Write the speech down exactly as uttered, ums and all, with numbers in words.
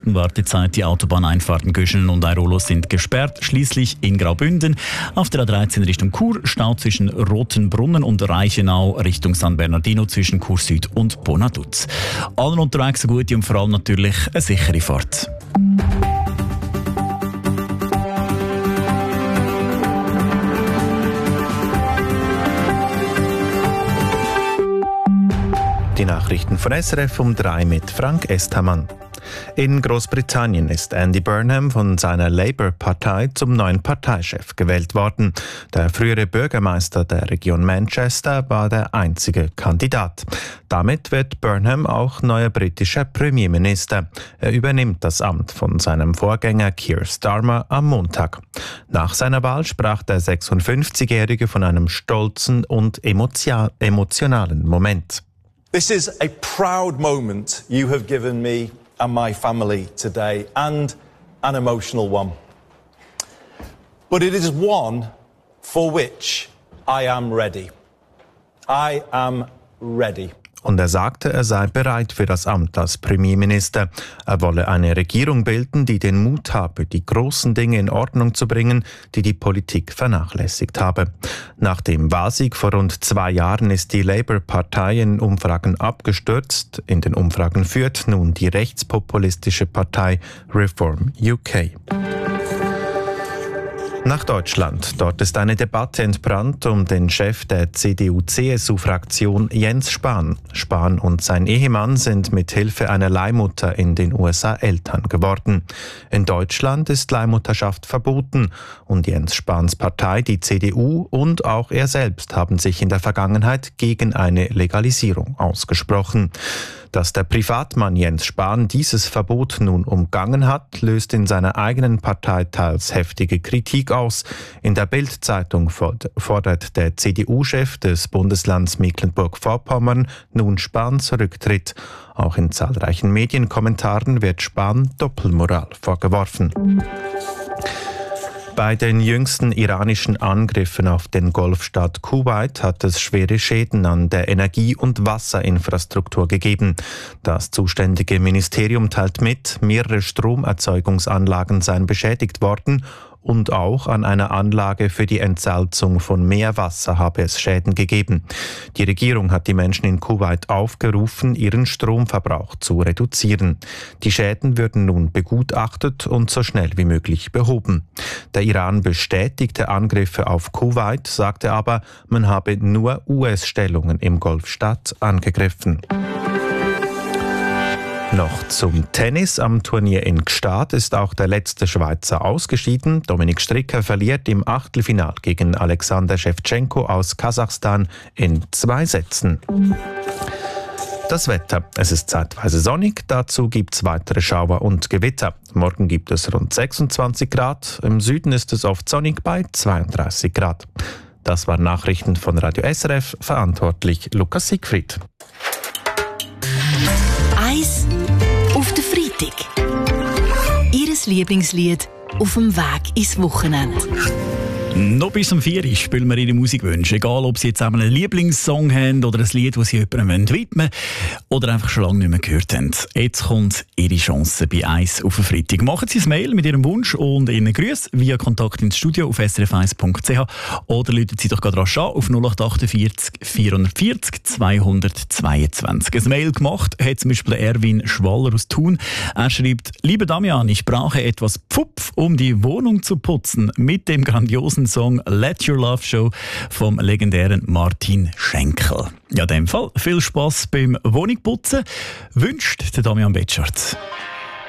Wartezeit. Die Autobahneinfahrten Göscheln und Airolo sind gesperrt. Schließlich in Graubünden auf der A dreizehn Richtung Chur, Stau zwischen Rotenbrunnen und Reichenau Richtung San Bernardino zwischen Chur Süd und Bonaduz. Allen unterwegs eine gute und vor allem natürlich eine sichere Fahrt. Die Nachrichten von S R F um drei mit Frank Esthamann. In Großbritannien ist Andy Burnham von seiner Labour-Partei zum neuen Parteichef gewählt worden. Der frühere Bürgermeister der Region Manchester war der einzige Kandidat. Damit wird Burnham auch neuer britischer Premierminister. Er übernimmt das Amt von seinem Vorgänger Keir Starmer am Montag. Nach seiner Wahl sprach der sechsundfünfzigjährige von einem stolzen und emotionalen Moment. This is a proud moment you have given me and my family today, and an emotional one. But it is one for which I am ready. I am ready. Und er sagte, er sei bereit für das Amt als Premierminister. Er wolle eine Regierung bilden, die den Mut habe, die großen Dinge in Ordnung zu bringen, die die Politik vernachlässigt habe. Nach dem Wahlsieg vor rund zwei Jahren ist die Labour-Partei in Umfragen abgestürzt. In den Umfragen führt nun die rechtspopulistische Partei Reform U K. Nach Deutschland. Dort ist eine Debatte entbrannt um den Chef der C D U C S U-Fraktion Jens Spahn. Spahn und sein Ehemann sind mit Hilfe einer Leihmutter in den U S A Eltern geworden. In Deutschland ist Leihmutterschaft verboten und Jens Spahns Partei, die C D U und auch er selbst haben sich in der Vergangenheit gegen eine Legalisierung ausgesprochen. Dass der Privatmann Jens Spahn dieses Verbot nun umgangen hat, löst in seiner eigenen Partei teils heftige Kritik aus. In der Bild-Zeitung fordert der C D U-Chef des Bundeslands Mecklenburg-Vorpommern nun Spahns Rücktritt. Auch in zahlreichen Medienkommentaren wird Spahn Doppelmoral vorgeworfen. Bei den jüngsten iranischen Angriffen auf den Golfstaat Kuwait hat es schwere Schäden an der Energie- und Wasserinfrastruktur gegeben. Das zuständige Ministerium teilt mit, mehrere Stromerzeugungsanlagen seien beschädigt worden und auch an einer Anlage für die Entsalzung von Meerwasser habe es Schäden gegeben. Die Regierung hat die Menschen in Kuwait aufgerufen, ihren Stromverbrauch zu reduzieren. Die Schäden würden nun begutachtet und so schnell wie möglich behoben. Der Iran bestätigte Angriffe auf Kuwait, sagte aber, man habe nur U S-Stellungen im Golfstaat angegriffen. Noch zum Tennis. Am Turnier in Gstaad ist auch der letzte Schweizer ausgeschieden. Dominik Stricker verliert im Achtelfinal gegen Alexander Schewtschenko aus Kasachstan in zwei Sätzen. Das Wetter. Es ist zeitweise sonnig, dazu gibt es weitere Schauer und Gewitter. Morgen gibt es rund sechsundzwanzig Grad, im Süden ist es oft sonnig bei zweiunddreißig Grad. Das waren Nachrichten von Radio S R F, verantwortlich Lukas Siegfried. Eis auf den Freitag. Ihres Lieblingslied auf dem Weg ins Wochenende. Noch bis um vier Uhr spielen wir Ihre Musikwünsche. Egal, ob Sie jetzt einen Lieblingssong haben oder ein Lied, das Sie jemandem widmen wollen oder einfach schon lange nicht mehr gehört haben. Jetzt kommt Ihre Chance bei eins auf den Freitag. Machen Sie ein Mail mit Ihrem Wunsch und Ihren Grüßen via Kontakt ins Studio auf s r f eins punkt c h oder rufen Sie doch gerade rasch an auf null acht achtundvierzig vierundvierzig zweihundertzweiundzwanzig. Ein Mail gemacht hat zum Beispiel Erwin Schwaller aus Thun. Er schreibt: Lieber Damian, ich brauche etwas Pfupf, um die Wohnung zu putzen, mit dem grandiosen Song Let Your Love Show vom legendären Martin Schenkel. Ja, in dem Fall viel Spass beim Wohnungputzen wünscht der Damian Betschart.